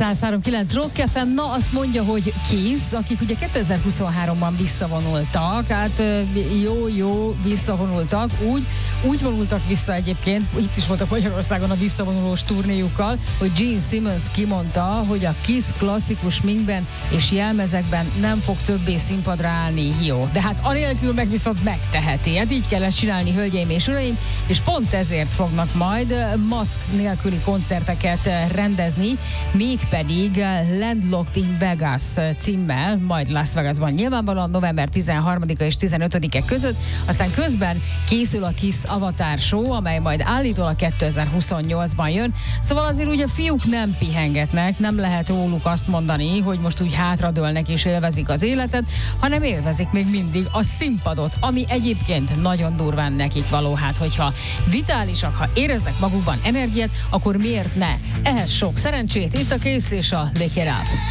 103.9 Rock FM, na azt mondja, hogy Kiss, akik ugye 2023-ban visszavonultak, hát jó, visszavonultak, úgy vonultak vissza egyébként, itt is voltak Magyarországon a visszavonulós turnéjukkal, hogy Gene Simmons kimondta, hogy a Kiss klasszikus sminkben és jelmezekben nem fog többé színpadra állni, jó. De hát anélkül meg viszont megteheti. Hát így kellett csinálni, hölgyeim és uraim, és pont ezért fognak majd maszk nélküli koncerteket rendezni, mégpedig Landlocked in Vegas címmel, majd Las Vegasban nyilvánvalóan november 13-a és 15-e között, aztán közben készül a Kiss Avatar Show, amely majd állítólag 2028-ban jön, szóval azért ugye a fiúk nem pihengetnek, nem lehet róluk azt mondani, hogy most úgy hátradőlnek és élvezik az életet, hanem élvezik még mindig a színpadot, ami egyébként nagyon durván nekik való, hát hogyha vitálisak, ha éreznek magukban energiát, akkor miért ne? Ehhez sok szerencsét, itt a Kiss és a Wake It Up.